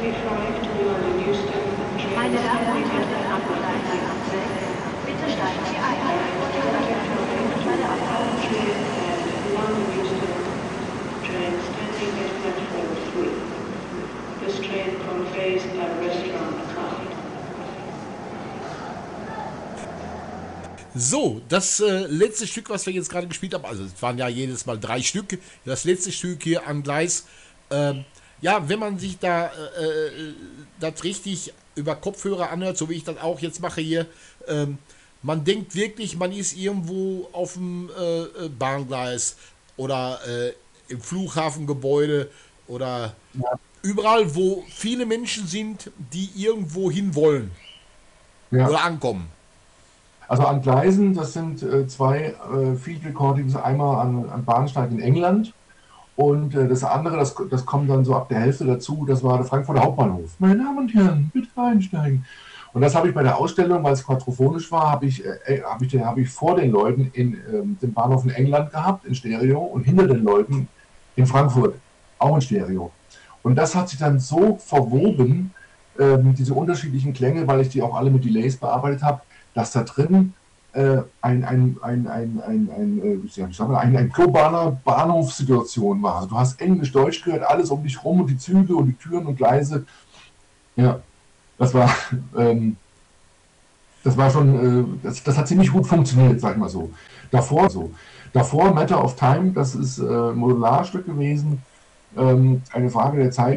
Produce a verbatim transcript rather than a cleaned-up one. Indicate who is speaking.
Speaker 1: Meine Damen und Herren, am Gleis sechs, bitte steigen Sie ein. Bei der Abfahrt.
Speaker 2: Train standing at platform three. This train conveys a restaurant kind.
Speaker 3: So, das äh, letzte Stück, was wir jetzt gerade gespielt haben, also es waren ja jedes Mal drei Stück, das letzte Stück hier am Gleis, ähm, ja, wenn man sich da äh, das richtig über Kopfhörer anhört, so wie ich das auch jetzt mache hier, ähm, man denkt wirklich, man ist irgendwo auf dem äh, äh, Bahngleis oder äh, im Flughafengebäude oder
Speaker 4: Ja.
Speaker 3: überall, wo viele Menschen sind, die irgendwo hin wollen
Speaker 4: Ja.
Speaker 3: oder ankommen.
Speaker 4: Also an Gleisen, das sind äh, zwei äh, Field Recordings, einmal an, an Bahnsteig in England und äh, das andere, das, das kommt dann so ab der Hälfte dazu, das war der Frankfurter Hauptbahnhof. Meine Damen und Herren, bitte einsteigen. Und das habe ich bei der Ausstellung, weil es quadrophonisch war, habe ich, äh, hab ich, hab ich vor den Leuten in ähm, dem Bahnhof in England gehabt, in Stereo, und hinter den Leuten in Frankfurt, auch in Stereo. Und das hat sich dann so verwoben, ähm, diese unterschiedlichen Klänge, weil ich die auch alle mit Delays bearbeitet habe, dass da drin äh, ein, ein, ein, ein, ein, ein, äh, wie soll ich sagen, ein, ein globaler Bahnhofssituation war. Also du hast Englisch, Deutsch gehört, alles um dich rum und die Züge und die Türen und Gleise. Ja, das war, ähm, das war schon, äh, das, das hat ziemlich gut funktioniert, sag ich mal so. Davor so. Davor Matter of Time, das ist äh, ein Modularstück gewesen, ähm, eine Frage der Zeit.